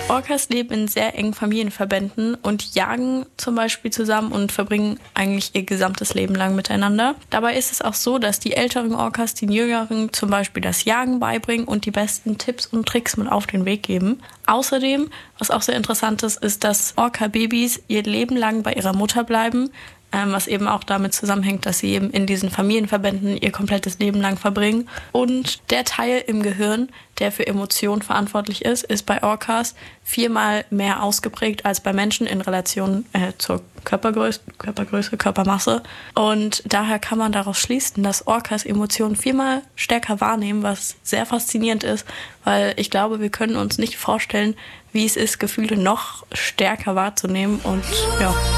Orcas leben in sehr engen Familienverbänden und jagen zum Beispiel zusammen und verbringen eigentlich ihr gesamtes Leben lang miteinander. Dabei ist es auch so, dass die älteren Orcas den jüngeren zum Beispiel das Jagen beibringen und die besten Tipps und Tricks mit auf den Weg geben. Außerdem, was auch sehr interessant ist, dass Orca-Babys ihr Leben lang bei ihrer Mutter bleiben, was eben auch damit zusammenhängt, dass sie eben in diesen Familienverbänden ihr komplettes Leben lang verbringen. Und der Teil im Gehirn, der für Emotionen verantwortlich ist bei Orcas 4-mal mehr ausgeprägt als bei Menschen in Relation zur Körpergröße, Körpermasse. Und daher kann man daraus schließen, dass Orcas Emotionen 4-mal stärker wahrnehmen, was sehr faszinierend ist, weil ich glaube, wir können uns nicht vorstellen, wie es ist, Gefühle noch stärker wahrzunehmen und ja.